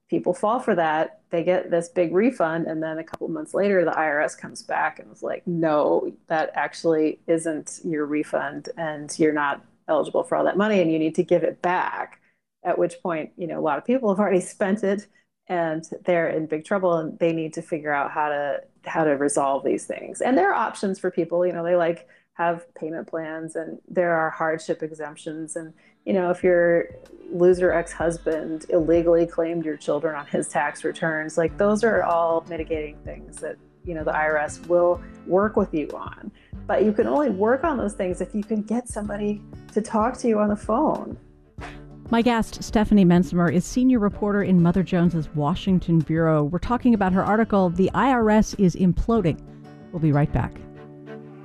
people fall for that. They get this big refund, and then a couple months later, the IRS comes back and was like, no, that actually isn't your refund, and you're not eligible for all that money, and you need to give it back. At which point, a lot of people have already spent it and they're in big trouble and they need to figure out how to resolve these things. And there are options for people, they like have payment plans and there are hardship exemptions. And, if your loser ex-husband illegally claimed your children on his tax returns, like those are all mitigating things that, the IRS will work with you on. But you can only work on those things if you can get somebody to talk to you on the phone. My guest, Stephanie Mensimer, is senior reporter in Mother Jones's Washington bureau. We're talking about her article, "The IRS is Imploding." We'll be right back.